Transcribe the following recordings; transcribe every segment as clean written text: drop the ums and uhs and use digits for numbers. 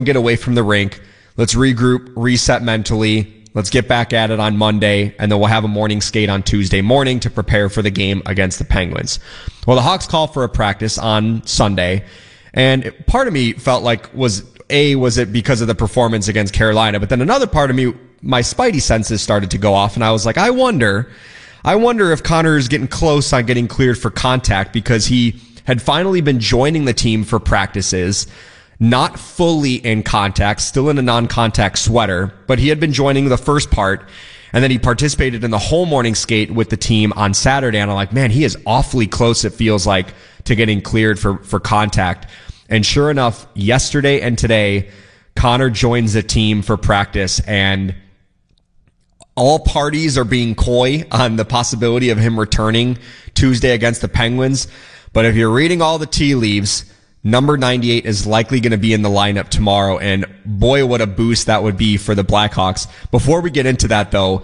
get away from the rink. Let's regroup, reset mentally. Let's get back at it on Monday, and then we'll have a morning skate on Tuesday morning to prepare for the game against the Penguins. Well, the Hawks called for a practice on Sunday, and part of me felt like, was it because of the performance against Carolina? But then another part of me, my spidey senses started to go off, and I was like, I wonder if Connor is getting close on getting cleared for contact, because he had finally been joining the team for practices, not fully in contact, still in a non-contact sweater, but he had been joining the first part, and then he participated in the whole morning skate with the team on Saturday, and I'm like, man, he is awfully close, it feels like, to getting cleared for contact. And sure enough, yesterday and today, Connor joins the team for practice, and all parties are being coy on the possibility of him returning Tuesday against the Penguins. But if you're reading all the tea leaves, number 98 is likely going to be in the lineup tomorrow, and boy, what a boost that would be for the Blackhawks. Before we get into that, though,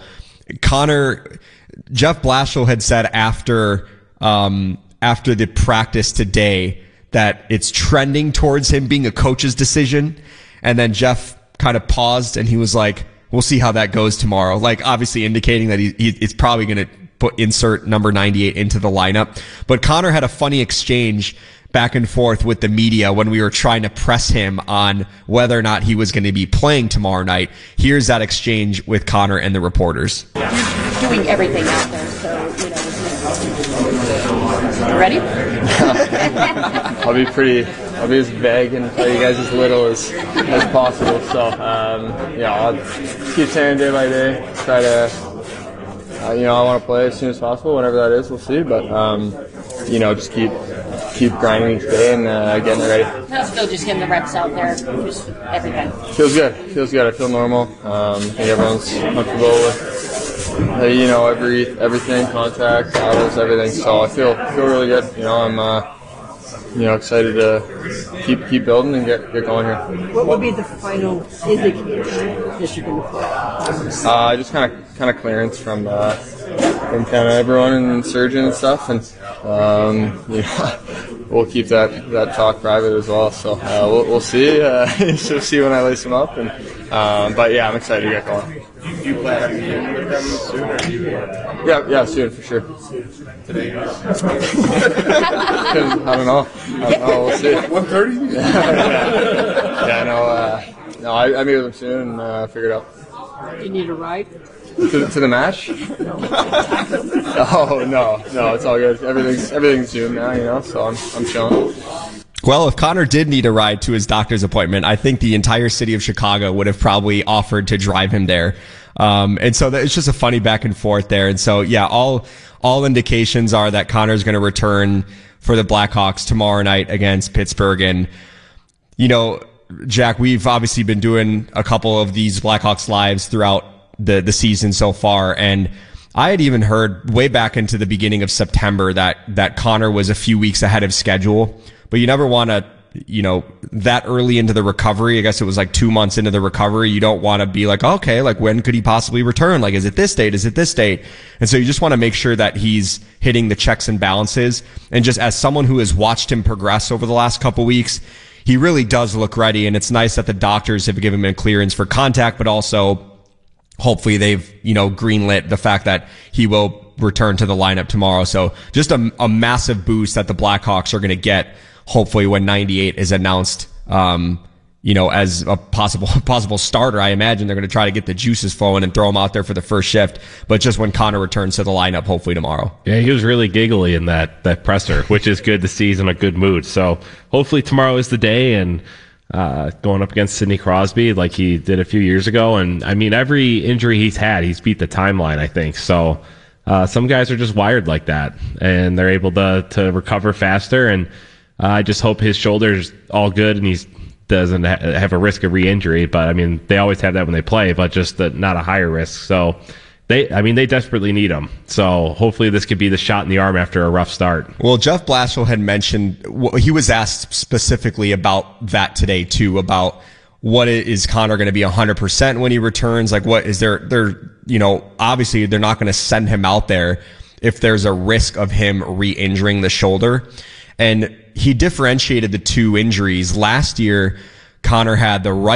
Jeff Blashill had said after the practice today that it's trending towards him being a coach's decision, and then Jeff kind of paused, and he was like, we'll see how that goes tomorrow, like obviously indicating that it's probably going to insert number 98 into the lineup. But Connor had a funny exchange back and forth with the media when we were trying to press him on whether or not he was going to be playing tomorrow night. Here's that exchange with Connor and the reporters. You're doing everything out there, so, you ready? I'll be as vague and tell you guys as little as possible. So, I'll keep saying day by day, try to, I want to play as soon as possible, whenever that is, we'll see. But, just keep grinding each day and getting it ready. Still just getting the reps out there, just everything. Feels good. I feel normal. I think everyone's comfortable with, everything, contact, hours, everything. So I feel really good. I'm excited to keep building and get going here. What would be the final indicator that you're going to play? Just kind of clearance from kind of everyone and surgeon and stuff, and we'll keep that talk private as well. So we'll see. We'll see when I lace them up, and but yeah, I'm excited to get going. Do you plan on meeting with them soon, or do you? Yeah, soon for sure. Today? I don't know. We'll see. 1:30? No, I meet with them soon and figure it out. Do you need a ride? To the match? Oh no, it's all good. Everything's Zoom now, so I'm chilling. Well, if Connor did need a ride to his doctor's appointment, I think the entire city of Chicago would have probably offered to drive him there. And so it's just a funny back and forth there. And so, yeah, all indications are that Connor's going to return for the Blackhawks tomorrow night against Pittsburgh. And, Jack, we've obviously been doing a couple of these Blackhawks lives throughout the season so far. And I had even heard way back into the beginning of September that Connor was a few weeks ahead of schedule. But you never want to, that early into the recovery, I guess it was like 2 months into the recovery, you don't want to be like, okay, like when could he possibly return? Like, is it this date? Is it this date? And so you just want to make sure that he's hitting the checks and balances. And just as someone who has watched him progress over the last couple weeks, he really does look ready. And it's nice that the doctors have given him clearance for contact, but also hopefully they've, greenlit the fact that he will return to the lineup tomorrow. So just a massive boost that the Blackhawks are going to get, hopefully, when 98 is announced, as a possible starter. I imagine they're going to try to get the juices flowing and throw him out there for the first shift. But just when Connor returns to the lineup, hopefully tomorrow. Yeah, he was really giggly in that presser, which is good to see. He's in a good mood. So hopefully tomorrow is the day, and going up against Sidney Crosby like he did a few years ago. And I mean, every injury he's had, he's beat the timeline, I think. So some guys are just wired like that, and they're able to recover faster. And I just hope his shoulder's all good and he doesn't have a risk of re-injury. But I mean, they always have that when they play, but just not a higher risk. So they desperately need him. So hopefully this could be the shot in the arm after a rough start. Well, Jeff Blashill had mentioned, he was asked specifically about that today too, about what is Connor going to be 100% when he returns? Like, what is there, obviously they're not going to send him out there if there's a risk of him re-injuring the shoulder. And he differentiated the two injuries. Last year, Connor had the right